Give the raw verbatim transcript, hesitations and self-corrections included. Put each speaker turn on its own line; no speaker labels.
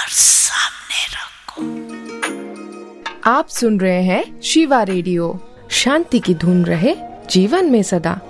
और सामने रखो।
आप सुन रहे हैं शिवा रेडियो। शांति की धुन रहे जीवन में सदा।